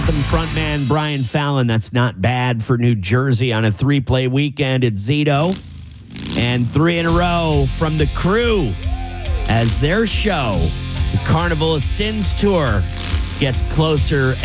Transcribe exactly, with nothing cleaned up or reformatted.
Anthem frontman Brian Fallon. That's not bad for New Jersey on a three-play weekend at Zito. And three in a row from The Crew as their show, the Carnival of Sins Tour, gets closer